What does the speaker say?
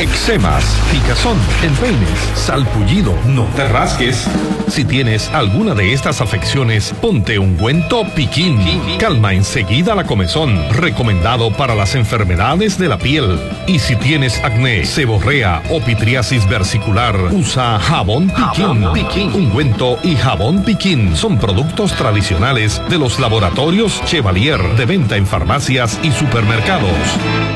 Eczemas, picazón, empeines, salpullido, no te rasques. Si tienes alguna de estas afecciones, ponte ungüento Piquín. Calma enseguida la comezón, recomendado para las enfermedades de la piel. Y si tienes acné, seborrea o pitriasis versicular, usa jabón Piquín. Ungüento y jabón Piquín son productos tradicionales de los laboratorios Chevalier, de venta en farmacias y supermercados.